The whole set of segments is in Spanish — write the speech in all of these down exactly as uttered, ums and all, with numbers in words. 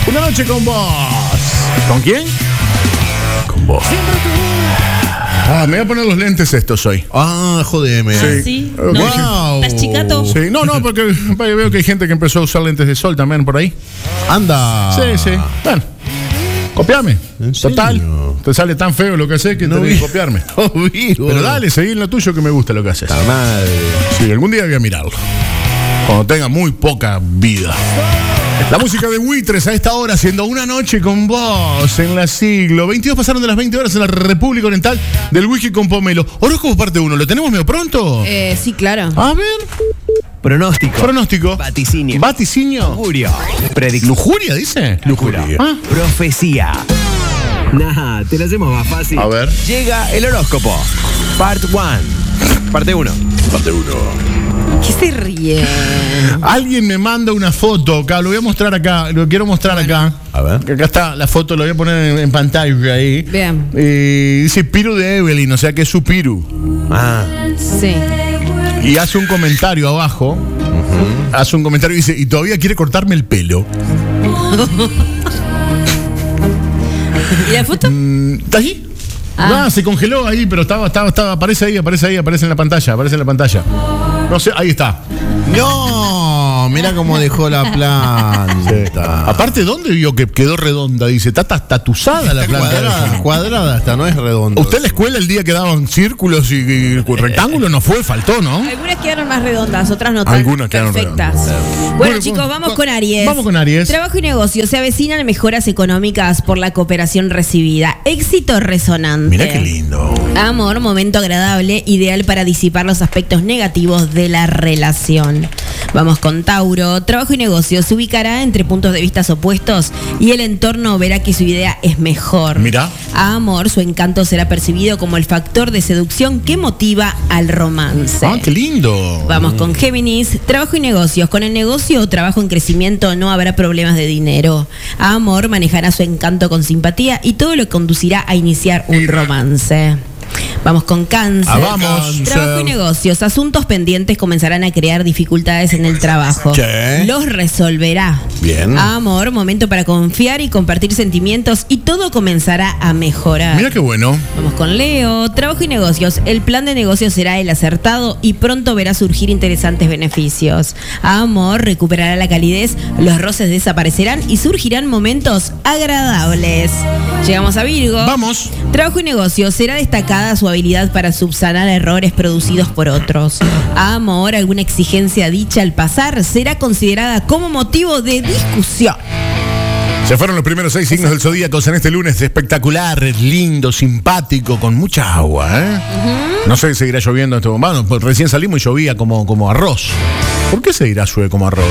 Una noche con vos. ¿Con quién? Con vos. Ah, me voy a poner los lentes estos hoy. Ah, jodeme. Sí. sí. No, Wow. ¿Estás chicato? Sí, no, no, porque veo que hay gente que empezó a usar lentes de sol también por ahí. Anda. Sí, sí. Bueno, copiame. ¿En serio? Total. Te sale tan feo lo que haces que No tenés vi. que copiarme. No vi, Pero boludo. dale, seguí en lo tuyo que me gusta lo que haces. La madre. Sí, algún día voy a mirarlo. Cuando tenga muy poca vida. La música de Buitres a esta hora, haciendo una noche con vos en la siglo. veintidós pasaron de las veinte horas en la República Oriental del Whisky con Pomelo. Horóscopo parte uno, ¿lo tenemos medio pronto? Eh, sí, claro. A ver. Pronóstico. Pronóstico. Vaticinio. Vaticinio. Augurio. Predicción. ¿Lujuria dice? Lujuria. Ah. Profecía. Nah, te lo hacemos más fácil. A ver. Llega el horóscopo. Part one. Parte uno. Parte uno. ¿Qué se ríe? Alguien me manda una foto acá, lo voy a mostrar acá, lo quiero mostrar acá. A ver. Que acá está la foto, lo voy a poner en, en pantalla ahí. Bien. Eh, dice Piru de Evelyn, o sea que es su Piru. Ah. Sí. Y hace un comentario abajo. Uh-huh. Hace un comentario y dice, y todavía quiere cortarme el pelo. ¿Y la foto? Mm, ¿Está allí? Ah. Ah, se congeló ahí, pero estaba, estaba, estaba, aparece ahí, aparece ahí, aparece en la pantalla, aparece en la pantalla. No sé, ahí está. No, mira cómo dejó la planta. Aparte, ¿dónde vio que quedó redonda? Dice, está tatuzada la planta. Cuadrada, cuadrada esta, no es redonda. ¿Usted en la escuela el día que daban círculos y, y rectángulos no fue? Faltó, ¿no? Algunas quedaron más redondas, otras no tan Algunas quedaron perfectas. redondas. Bueno, Bueno, chicos, con- vamos con- con Aries. vamos con Aries. Trabajo y negocio. Se avecinan mejoras económicas por la cooperación recibida. Éxito resonante. Mirá qué lindo. Amor, momento agradable, ideal para disipar los aspectos negativos de la relación. Vamos con Tauro. Trabajo y negocio. Se ubicará entre puntos de vista opuestos y el entorno verá que su idea es mejor. Mirá. Amor, su encanto será percibido como el factor de seducción que motiva al romance. Ah, qué lindo. Vamos con Géminis, trabajo y negocios. Con el negocio o trabajo en crecimiento no habrá problemas de dinero. Amor, manejará su encanto con simpatía y todo lo conducirá a iniciar un romance. Vamos con Cáncer. Ah, vamos. Trabajo y negocios. Asuntos pendientes comenzarán a crear dificultades en el trabajo. Sí. Los resolverá. Bien. Amor, momento para confiar y compartir sentimientos y todo comenzará a mejorar. Mirá qué bueno. Vamos con Leo, trabajo y negocios. El plan de negocios será el acertado y pronto verá surgir interesantes beneficios. Amor, recuperará la calidez, los roces desaparecerán y surgirán momentos agradables. Llegamos a Virgo. Vamos. Trabajo y negocios. Será destacada su habilidad para subsanar errores producidos por otros. Amor, alguna exigencia dicha al pasar será considerada como motivo de discusión. Se fueron los primeros seis signos del zodíaco en este lunes espectacular, lindo, simpático, con mucha agua, ¿eh? No sé si seguirá lloviendo en este momento. Bueno, pues recién salimos y llovía como, como arroz. ¿Por qué seguirá llueve como arroz?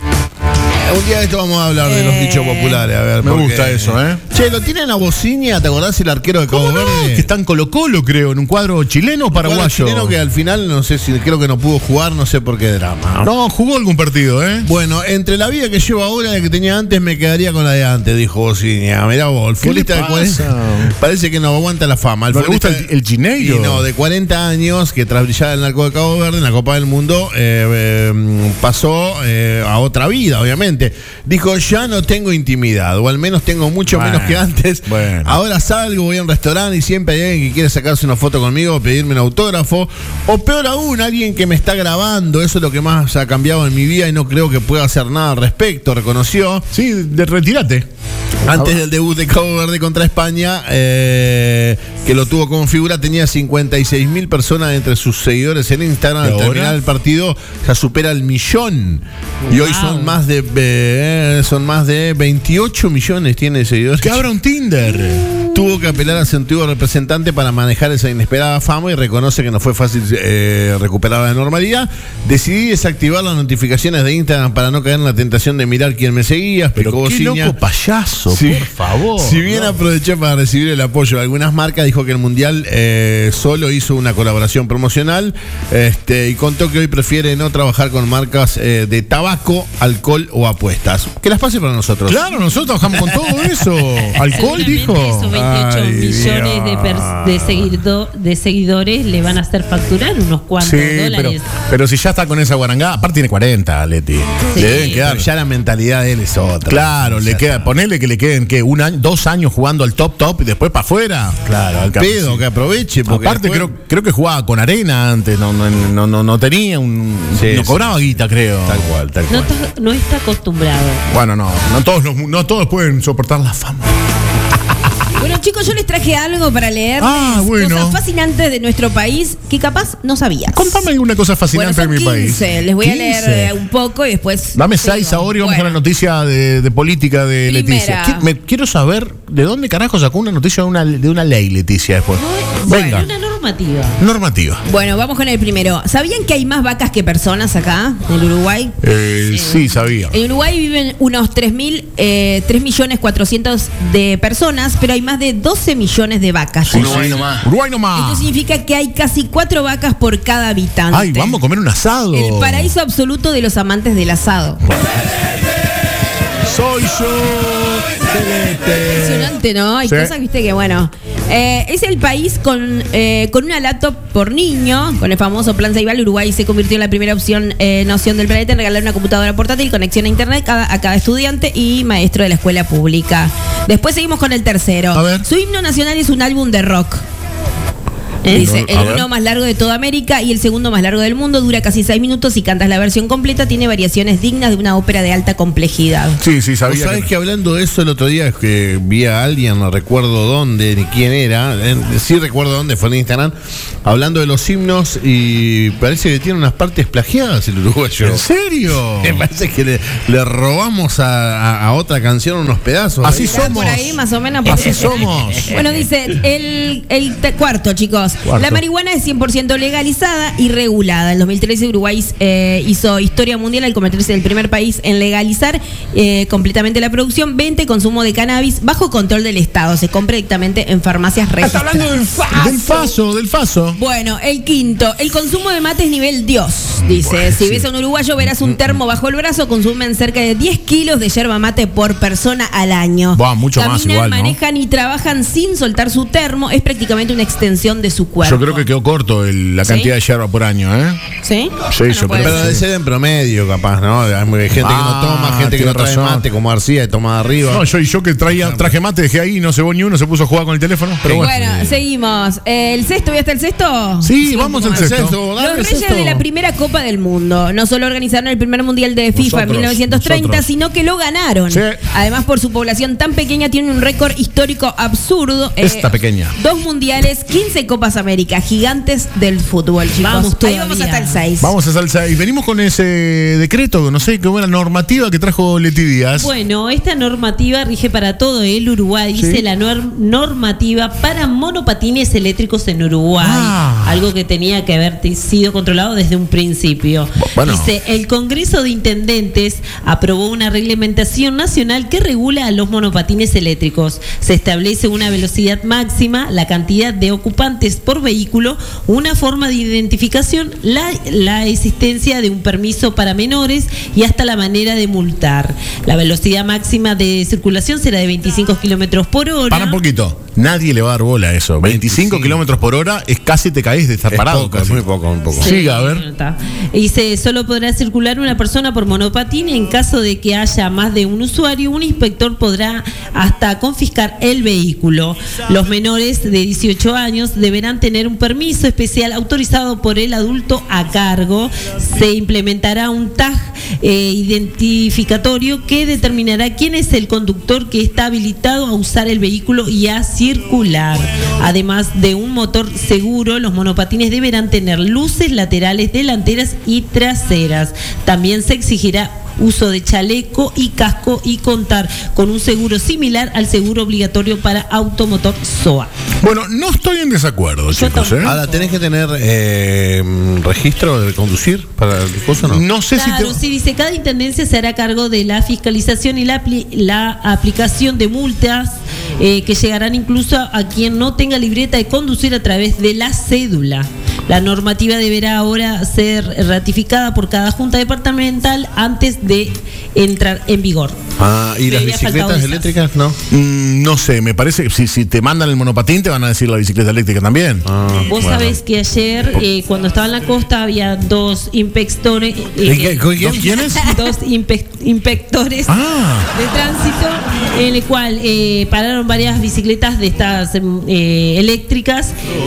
Un día de esto vamos a hablar de los Eh, dichos populares, a ver. me porque- gusta eso, ¿eh? Che, ¿lo tienen a Bocinia? ¿Te acordás el arquero de Cabo ¿Cómo no? Verde? Que está en Colo Colo, creo, en un cuadro chileno o Bueno, paraguayo. chileno que al final, no sé si, creo que no pudo jugar, no sé por qué drama. No, jugó algún partido, ¿eh? Bueno, entre la vida que llevo ahora y la que tenía antes, me quedaría con la de antes, dijo Bocinia. Mirá vos, el ¿Qué le futbolista de pasa? cuarenta parece que no aguanta la fama. El ¿No le gusta futbolista el- el Gineiro? Y no, de cuarenta años, que tras brillar en el arco de Cabo Verde, en la Copa del Mundo, eh, eh, pasó eh, a otra vida, obviamente. Dijo, ya no tengo intimidad, o al menos tengo mucho Bueno, menos que antes. bueno. Ahora salgo, voy a un restaurante y siempre hay alguien que quiere sacarse una foto conmigo, pedirme un autógrafo, o peor aún, alguien que me está grabando. Eso es lo que más ha cambiado en mi vida y no creo que pueda hacer nada al respecto, reconoció. Sí, de retírate. Antes del debut de Cabo Verde contra España, eh, que lo tuvo como figura, tenía cincuenta y seis mil personas entre sus seguidores en Instagram. ¿Y Al ahora? terminar el partido ya supera el millón. Y hoy son más de eh, son más de veintiocho millones tiene de seguidores. Que abra un Tinder. Tuvo que apelar a su antiguo representante para manejar esa inesperada fama y reconoce que no fue fácil eh, recuperar la normalidad. Decidí desactivar las notificaciones de Instagram para no caer en la tentación de mirar quién me seguía. Pero explicó qué Bocinia. loco payaso, Sí. por favor. Si bien ¿no? aprovechó para recibir el apoyo de algunas marcas, dijo que el Mundial eh, solo hizo una colaboración promocional este, y contó que hoy prefiere no trabajar con marcas eh, de tabaco, alcohol o apuestas. Que las pase para nosotros. Claro, nosotros trabajamos con todo eso. Alcohol, Seguramente dijo. eso venía veintiocho Ay, millones de, pers- de, seguido- de seguidores le van a hacer facturar unos cuantos Sí, pero, dólares. pero si ya está con esa guarangada, aparte tiene cuarenta, Leti. Sí. Le deben quedar. Pero ya la mentalidad de él es otra. Claro, Ya le queda, está. ponele que le queden que un año, dos años jugando al top top y después para afuera. Claro, al pedo, que aproveche. Porque Aparte después- creo, creo que jugaba con arena antes, no, no, no, no, no tenía un. Sí, no sí. cobraba guita, creo. Tal cual, tal No, cual. está- no está acostumbrado. Bueno, no, no todos los- no todos pueden soportar la fama. Bueno, chicos, yo les traje algo para leer. Ah, bueno. Cosas fascinantes de nuestro país que capaz no sabías. Contame alguna cosa Bueno, fascinante son de mi país. quince. Les voy a leer quince. eh, un poco y después. Dame te seis digo. ahora y vamos Bueno, con la noticia de, de política de Primera. Leticia. ¿Qué- me- quiero saber de dónde carajo sacó una noticia de una, de una ley, Leticia, después. Venga, Una normativa. normativa. Bueno, vamos con el primero. ¿Sabían que hay más vacas que personas acá, en el Uruguay? Eh, sí, sabía. En Uruguay viven unos tres mil, eh, tres millones cuatrocientos de personas, pero hay más de doce millones de vacas. Sí, chicos. sí. Uruguay nomás. Esto significa que hay casi cuatro vacas por cada habitante. Ay, vamos a comer un asado. El paraíso absoluto de los amantes del asado. Soy yo, Celeste. Impresionante, ¿no? Hay Sí. cosas, viste, que bueno. Eh, es el país con, eh, con una laptop por niño, con el famoso Plan Ceibal. Uruguay se convirtió en la primera opción, eh, nación del planeta en regalar una computadora portátil, conexión a internet cada- a cada estudiante y maestro de la escuela pública. Después seguimos con el tercero. A ver. Su himno nacional es un álbum de rock. Eh, dice, A el ver. uno más largo de toda América y el segundo más largo del mundo, dura casi seis minutos y cantas la versión completa, tiene variaciones dignas de una ópera de alta complejidad. Sí, sí, ¿Vos sabía. sabés que- que hablando de eso el otro día que vi a alguien, no recuerdo dónde ni quién era, eh, sí recuerdo dónde, fue en Instagram, hablando de los himnos y parece que tiene unas partes plagiadas el uruguayo. ¿En serio? Me parece que le, le robamos a, a- a otra canción unos pedazos. Así ahí. Está somos. por ahí, más o menos. Así somos. Bueno, dice el, el te- cuarto, chicos. Cuarto. La marihuana es cien por ciento legalizada y regulada. En dos mil trece Uruguay eh, hizo historia mundial al convertirse en el primer país en legalizar eh, completamente la producción, venta y consumo de cannabis bajo control del Estado. Se compra directamente en farmacias registradas. del faso, del faso. Bueno, el quinto, el consumo de mate es nivel Dios, dice. Bueno, si sí. ves a un uruguayo verás un termo bajo el brazo, consumen cerca de diez kilos de yerba mate por persona al año. Buah, mucho más Caminan, igual, ¿no? manejan y trabajan sin soltar su termo, es prácticamente una extensión de su cuerpo. Yo creo que quedó corto el- la ¿Sí? cantidad de yerba por año, ¿eh? ¿Sí? Sí, yo puede creo Pero ser. de ser en promedio, capaz, ¿no? Hay muy- gente que Ah, no toma, gente que tiene no trae razón. mate, como García, y toma de arriba. No, yo y yo que traía, traje mate, dejé ahí, no se vio ni uno, se puso a jugar con el teléfono. Pero bueno. Bueno, seguimos. Eh, ¿El sexto? ¿Ya está el sexto? Sí, vamos al un poco más. sexto. Dale, Los reyes sexto. de la primera Copa del Mundo no solo organizaron el primer mundial de FIFA en Nosotros, mil novecientos treinta, nosotros. sino que lo ganaron. Sí. Además, por su población tan pequeña, tienen un récord histórico absurdo. eh, Esta pequeña. Dos mundiales, quince Copas América, gigantes del fútbol, chicos. Vamos Ahí todavía. vamos hasta el seis. Vamos a salsa. Y venimos con ese decreto, no sé, qué buena normativa que trajo Leti Díaz. Bueno, esta normativa rige para todo el Uruguay. Sí. Dice la nor- normativa para monopatines eléctricos en Uruguay. Ah. Algo que tenía que haber t- sido controlado desde un principio. Bueno. Dice, el Congreso de Intendentes aprobó una reglamentación nacional que regula a los monopatines eléctricos. Se establece una velocidad máxima, la cantidad de ocupantes por vehículo, una forma de identificación, la, la existencia de un permiso para menores y hasta la manera de multar. La velocidad máxima de circulación será de veinticinco kilómetros por hora. Para un poquito. Nadie le va a dar bola a eso. veinticinco kilómetros por hora es casi te caes de estar Es parado. poco, casi. es muy poco, muy poco. Sí. Siga, a ver. Está. Dice, solo podrá circular una persona por monopatín. En caso de que haya más de un usuario, un inspector podrá hasta confiscar el vehículo. Los menores de dieciocho años deberán tener un permiso especial autorizado por el adulto a cargo. Se implementará un tag eh, identificatorio que determinará quién es el conductor que está habilitado a usar el vehículo y a circular. Además de un motor seguro, los monopatines deberán tener luces laterales, delanteras y traseras. También se exigirá uso de chaleco y casco y contar con un seguro similar al seguro obligatorio para automotor S O A. Bueno, no estoy en desacuerdo, chicos. ¿eh? Ahora, ¿tenés que tener eh, registro de conducir para el coso o no? No sé Claro, si te... sí, dice, cada intendencia se hará cargo de la fiscalización y la, apli- la aplicación de multas eh, que llegarán incluso a quien no tenga libreta de conducir a través de la cédula. La normativa deberá ahora ser ratificada por cada junta departamental antes de entrar en vigor. Ah, ¿y las Me había faltado bicicletas esas. eléctricas no? Mm, no sé, me parece que si, si te mandan el monopatín te van a decir la bicicleta eléctrica también. Ah, Vos bueno. sabés que ayer, eh, cuando estaba en la costa, había dos inspectores. eh, ¿Y qué- quién? ¿Quiénes? Dos impe- inspectores Ah. de tránsito, en el cual eh, pararon varias bicicletas de estas eh, eléctricas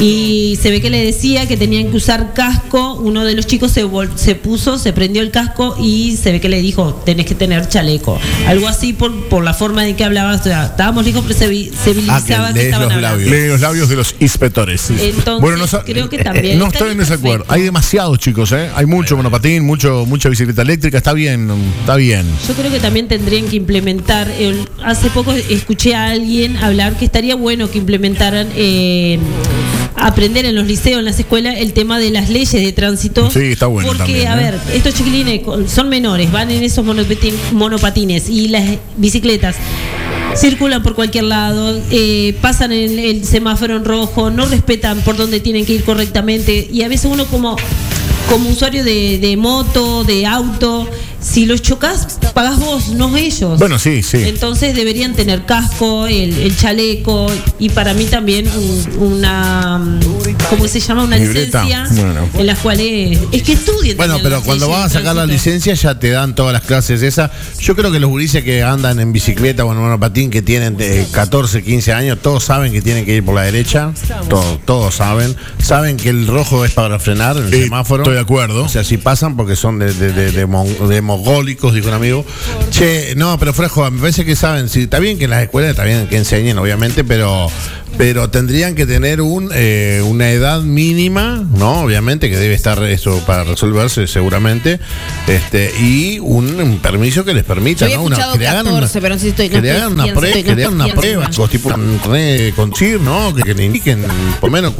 y se ve que le decía que tenían que usar casco. Uno de los chicos se, vol- se puso, se prendió el casco y se ve que le dijo, tenés que tener chaleco. Algo así por, por la forma de que hablaba. O sea, estábamos lejos, pero se, vi- se Ah, visibilizaba que que lees estaban los hablando. labios. Lee los labios de los inspectores. sí. Entonces, no sa- creo que eh, también No estaría estoy en desacuerdo. perfecto. Hay demasiados chicos, ¿eh? Hay mucho monopatín, mucho, mucha bicicleta eléctrica. Está bien, está bien. Yo creo que también tendrían que implementar, el- hace poco escuché a alguien hablar que estaría bueno que implementaran, eh, aprender en los liceos, en las escuelas, el tema de las leyes de tránsito. Sí, está bueno Porque, también, a ¿eh? ver, estos chiquilines con- son menores, van en esos monopatín- monopatines y las bicicletas circulan por cualquier lado, eh, pasan el, el semáforo en rojo, no respetan por dónde tienen que ir correctamente y a veces uno como, como usuario de, de moto, de auto, si los chocas, pagás vos, no ellos. Bueno, sí, sí. Entonces deberían tener casco, el, el chaleco y para mí también un- una, ¿cómo se llama? Una Libreta. licencia Bueno. en las cuales es que estudien. Bueno, también pero las cuando leyes vas a de sacar la tránsito. licencia ya te dan todas las clases esas. Yo creo que los gurises que andan en bicicleta o en monopatín que tienen de catorce, quince años, todos saben que tienen que ir por la derecha. Todos, todos saben. Saben que el rojo es para frenar en el Sí, semáforo. estoy de acuerdo. O sea, si pasan porque son de, de, de, de, mon- de mogólicos, dijo un amigo. Che, no, pero fuera de joda, me parece que saben, sí, está bien que en las escuelas está bien que enseñen, obviamente, pero pero tendrían que tener un eh, una edad mínima, ¿no? Obviamente que debe estar eso para resolverse seguramente, este y un, un permiso que les permita, Yo había ¿no? Una, escuchado que le hagan una, catorce, pero no sé si estoy- que no le estoy hagan una, bien, pre- estoy- que no le hagan estoy una bien prueba, segura. tipo un carnet con C I R, ¿no? Que, que le indiquen por lo menos